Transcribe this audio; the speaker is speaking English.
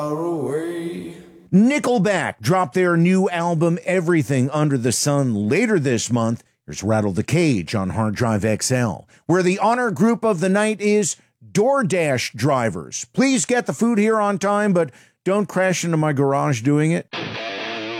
away. Nickelback dropped their new album, Everything Under the Sun, later this month. Here's Rattle the Cage on Hard Drive XL, where the honor group of the night is DoorDash drivers. Please get the food here on time, but don't crash into my garage doing it.